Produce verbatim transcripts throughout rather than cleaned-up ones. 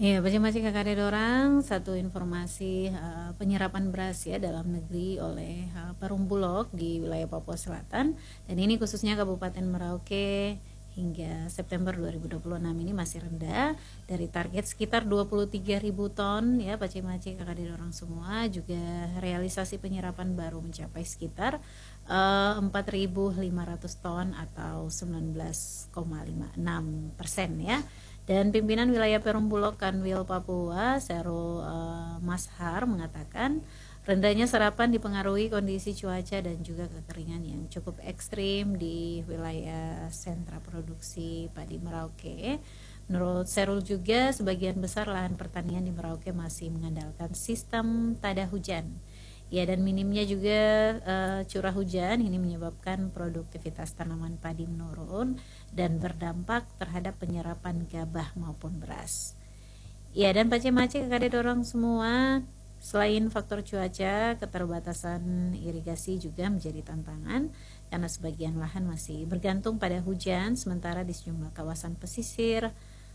Iya, Pacimacik Kakade Dorang, satu informasi uh, penyerapan beras ya dalam negeri oleh uh, Perum Bulog di wilayah Papua Selatan, dan ini khususnya Kabupaten Merauke hingga September dua ribu dua puluh enam ini masih rendah dari target sekitar dua puluh tiga ribu ton ya Pacimacik Kakade Dorang semua. Juga realisasi penyerapan baru mencapai sekitar uh, empat ribu lima ratus ton atau sembilan belas koma lima enam persen ya. Dan pimpinan wilayah Perum Bulog Kanwil Papua, Serul uh, Mashar, mengatakan rendahnya serapan dipengaruhi kondisi cuaca dan juga kekeringan yang cukup ekstrim di wilayah sentra produksi padi Merauke. Menurut Serul juga, sebagian besar lahan pertanian di Merauke masih mengandalkan sistem tada hujan. Ya, dan minimnya juga uh, curah hujan ini menyebabkan produktivitas tanaman padi menurun dan berdampak terhadap penyerapan gabah maupun beras. Ya, dan Pacimacik Kakade Dorang semua, selain faktor cuaca, keterbatasan irigasi juga menjadi tantangan karena sebagian lahan masih bergantung pada hujan, sementara di sejumlah kawasan pesisir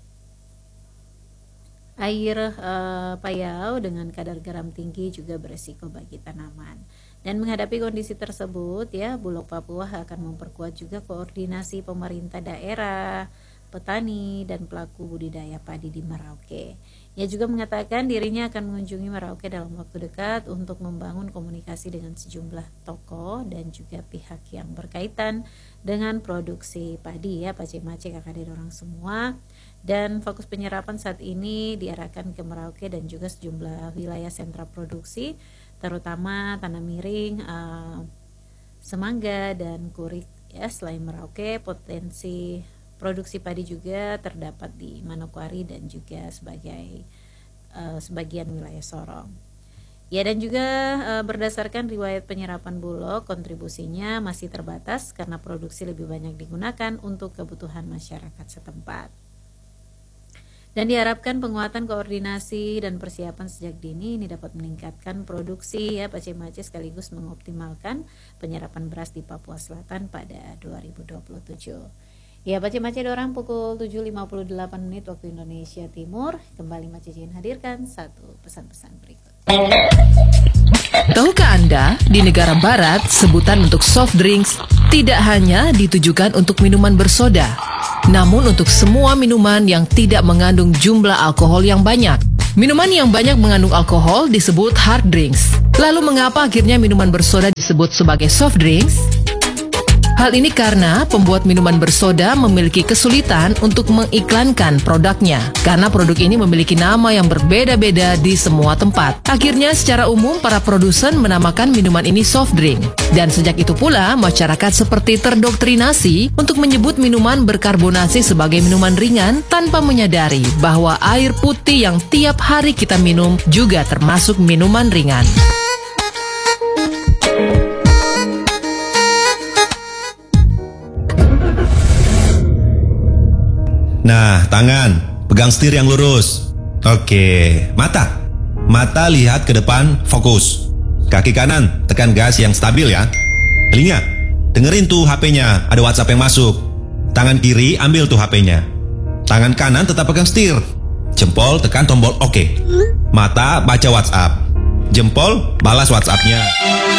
air uh, payau dengan kadar garam tinggi juga beresiko bagi tanaman. Dan menghadapi kondisi tersebut ya, Bulog Papua akan memperkuat juga koordinasi pemerintah daerah, petani dan pelaku budidaya padi di Merauke. Ia juga mengatakan dirinya akan mengunjungi Merauke dalam waktu dekat untuk membangun komunikasi dengan sejumlah tokoh dan juga pihak yang berkaitan dengan produksi padi ya Pacimacik Kakade Dorang semua. Dan fokus penyerapan saat ini diarahkan ke Merauke dan juga sejumlah wilayah sentra produksi, terutama Tanah Miring, uh, Semangga dan Kurik ya. Selain Merauke, potensi produksi padi juga terdapat di Manokwari dan juga sebagai uh, sebagian wilayah Sorong. Ya, dan juga uh, berdasarkan riwayat penyerapan Bulog, kontribusinya masih terbatas karena produksi lebih banyak digunakan untuk kebutuhan masyarakat setempat. Dan diharapkan penguatan koordinasi dan persiapan sejak dini ini dapat meningkatkan produksi ya Pacimacik sekaligus mengoptimalkan penyerapan beras di Papua Selatan pada dua ribu dua puluh tujuh. Ya, Pacimacik Dorang pukul tujuh lima puluh delapan menit waktu Indonesia Timur. Kembali Macicin hadirkan satu pesan-pesan berikut. Tahukah Anda, di negara barat sebutan untuk soft drinks tidak hanya ditujukan untuk minuman bersoda, namun untuk semua minuman yang tidak mengandung jumlah alkohol yang banyak. Minuman yang banyak mengandung alkohol disebut hard drinks. Lalu mengapa akhirnya minuman bersoda disebut sebagai soft drinks? Hal ini karena pembuat minuman bersoda memiliki kesulitan untuk mengiklankan produknya, karena produk ini memiliki nama yang berbeda-beda di semua tempat. Akhirnya secara umum para produsen menamakan minuman ini soft drink. Dan sejak itu pula masyarakat seperti terdoktrinasi untuk menyebut minuman berkarbonasi sebagai minuman ringan tanpa menyadari bahwa air putih yang tiap hari kita minum juga termasuk minuman ringan. Nah, tangan, pegang setir yang lurus. Oke, mata. Mata lihat ke depan, fokus. Kaki kanan, tekan gas yang stabil ya. Telinga, dengerin tuh H P-nya, ada WhatsApp yang masuk. Tangan kiri, ambil tuh H P-nya. Tangan kanan tetap pegang setir. Jempol, tekan tombol oke. Mata, baca WhatsApp. Jempol, balas WhatsApp-nya.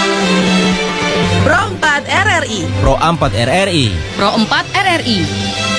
Pro empat R R I Pro empat R R I Pro empat R R I